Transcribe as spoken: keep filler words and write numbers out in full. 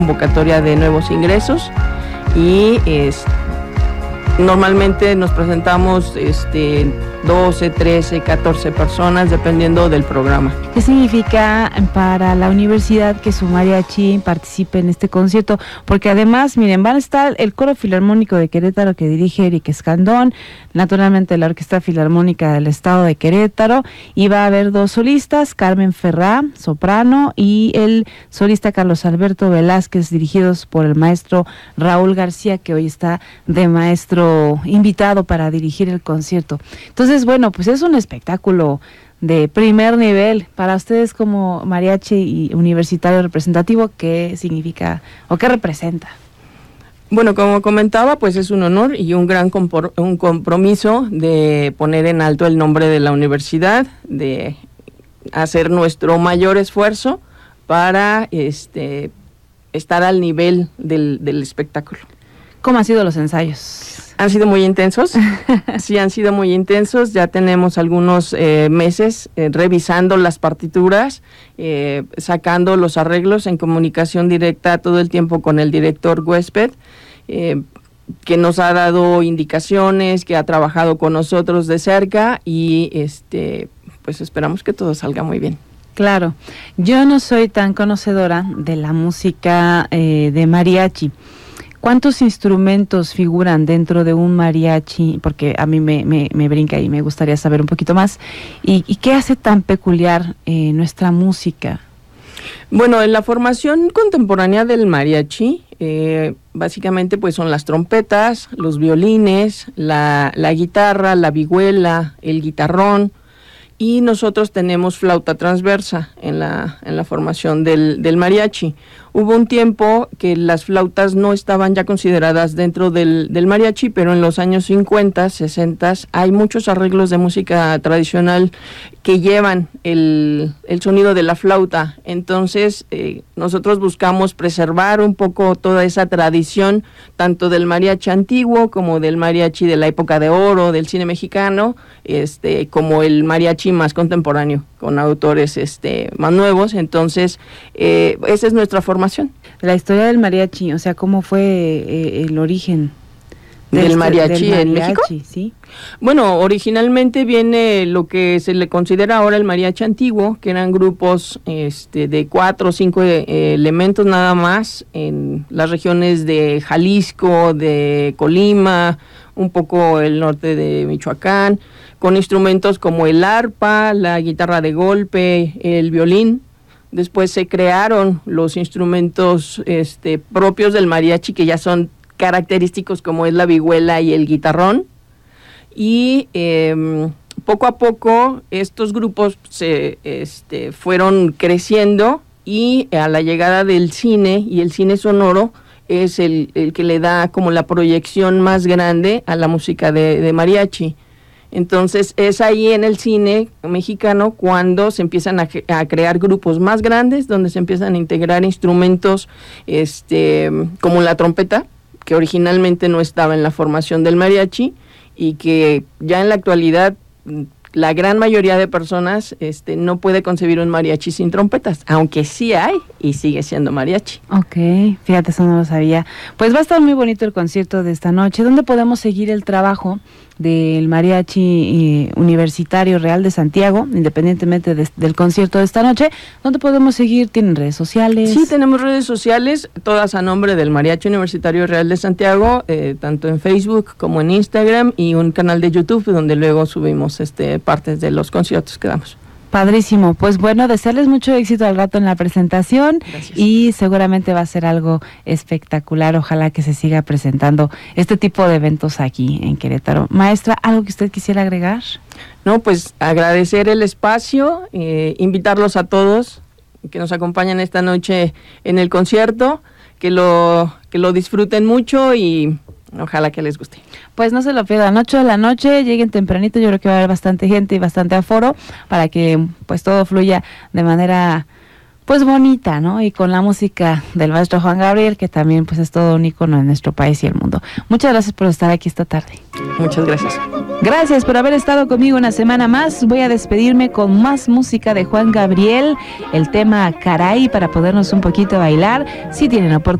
convocatoria de nuevos ingresos y es, normalmente nos presentamos este, doce, trece, catorce personas dependiendo del programa. ¿Qué significa para la universidad que su mariachi participe en este concierto? Porque además, miren, van a estar el Coro Filarmónico de Querétaro que dirige Eric Escandón, naturalmente la Orquesta Filarmónica del Estado de Querétaro, y va a haber dos solistas, Carmen Ferrá, soprano, y el solista Carlos Alberto Velázquez, dirigidos por el maestro Raúl García, que hoy está de maestro invitado para dirigir el concierto. Entonces, Entonces, bueno, pues es un espectáculo de primer nivel para ustedes como mariachi y universitario representativo. ¿Qué significa o qué representa? Bueno, como comentaba, pues es un honor y un gran compor- un compromiso de poner en alto el nombre de la universidad, de hacer nuestro mayor esfuerzo para este estar al nivel del, del espectáculo. ¿Cómo han sido los ensayos? Han sido muy intensos, sí han sido muy intensos, ya tenemos algunos eh, meses eh, revisando las partituras, eh, sacando los arreglos en comunicación directa todo el tiempo con el director huésped, eh, que nos ha dado indicaciones, que ha trabajado con nosotros de cerca y este, pues esperamos que todo salga muy bien. Claro, yo no soy tan conocedora de la música eh, de mariachi. ¿Cuántos instrumentos figuran dentro de un mariachi? Porque a mí me, me, me brinca y me gustaría saber un poquito más. ¿Y, y qué hace tan peculiar eh, nuestra música? Bueno, en la formación contemporánea del mariachi, eh, básicamente pues son las trompetas, los violines, la, la guitarra, la vihuela, el guitarrón, y nosotros tenemos flauta transversa en la, en la formación del, del mariachi. Hubo un tiempo que las flautas no estaban ya consideradas dentro del, del mariachi, pero en los años cincuenta, sesenta hay muchos arreglos de música tradicional que llevan el, el sonido de la flauta. Entonces, eh, nosotros buscamos preservar un poco toda esa tradición, tanto del mariachi antiguo como del mariachi de la época de oro, del cine mexicano, este, como el mariachi más contemporáneo, con autores este, más nuevos. Entonces, eh, esa es nuestra formación. La historia del mariachi, o sea, ¿cómo fue eh, el origen del, del mariachi, del en mariachi, México? ¿sí? Bueno, originalmente viene lo que se le considera ahora el mariachi antiguo, que eran grupos este, de cuatro o cinco eh, elementos nada más en las regiones de Jalisco, de Colima, un poco el norte de Michoacán, con instrumentos como el arpa, la guitarra de golpe, el violín. Después se crearon los instrumentos este, propios del mariachi, que ya son característicos, como es la vihuela y el guitarrón. Y eh, poco a poco estos grupos se este, fueron creciendo, y a la llegada del cine y el cine sonoro es el, el que le da como la proyección más grande a la música de, de mariachi. Entonces es ahí en el cine mexicano cuando se empiezan a, a crear grupos más grandes, donde se empiezan a integrar instrumentos este, como la trompeta, que originalmente no estaba en la formación del mariachi, y que ya en la actualidad la gran mayoría de personas este, no puede concebir un mariachi sin trompetas, aunque sí hay y sigue siendo mariachi. Ok, fíjate, eso no lo sabía. Pues va a estar muy bonito el concierto de esta noche. ¿Dónde podemos seguir el trabajo del Mariachi eh, Universitario Real de Santiago, independientemente de, del concierto de esta noche? ¿Dónde podemos seguir? ¿Tienen redes sociales? Sí, tenemos redes sociales, todas a nombre del Mariachi Universitario Real de Santiago, eh, tanto en Facebook como en Instagram, y un canal de YouTube donde luego subimos este partes de los conciertos que damos. Padrísimo, pues bueno, desearles mucho éxito al rato en la presentación. Gracias. Y seguramente va a ser algo espectacular. Ojalá que se siga presentando este tipo de eventos aquí en Querétaro. Maestra, ¿algo que usted quisiera agregar? No, pues agradecer el espacio, eh, invitarlos a todos que nos acompañan esta noche en el concierto, que lo, que lo disfruten mucho y ojalá que les guste. Pues no se lo pierdan, ocho de la noche, lleguen tempranito, yo creo que va a haber bastante gente y bastante aforo para que pues todo fluya de manera pues bonita, ¿no? Y con la música del maestro Juan Gabriel, que también pues es todo un ícono en nuestro país y el mundo. Muchas gracias por estar aquí esta tarde. Muchas gracias. Gracias por haber estado conmigo una semana más. Voy a despedirme con más música de Juan Gabriel, el tema Caray, para podernos un poquito bailar. Si tienen oportunidad